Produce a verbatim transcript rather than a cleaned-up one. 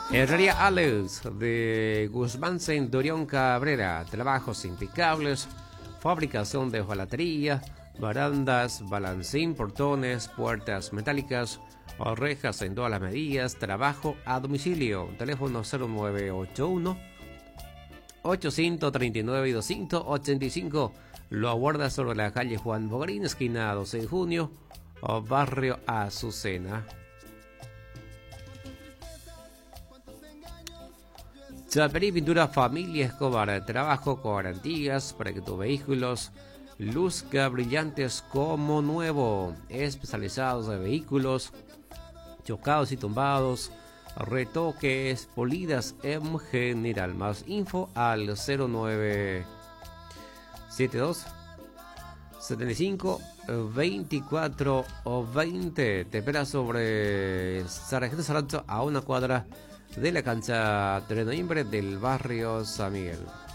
Herrería Alex de Guzmán Centurión Cabrera. Trabajos impecables, fabricación de hojalatería, barandas, balancín, portones, puertas metálicas, rejas en todas las medidas. Trabajo a domicilio. Teléfono cero nueve ocho uno, ochocientos treinta y nueve, doscientos ochenta y cinco. Lo aguarda sobre la calle Juan Bogarín, esquina doce de junio, barrio Azucena. Chaperí Pintura Familia Escobar. Trabajo con garantías para que tus vehículos luzca brillantes como nuevo. Especializados de vehículos chocados y tumbados, retoques, polidas en general. Más info al cero nueve siete dos, setenta y cinco, veinticuatro o veinte. Te espera sobre Sargento Sarmiento, a una cuadra de la cancha tres de noviembre del barrio San Miguel.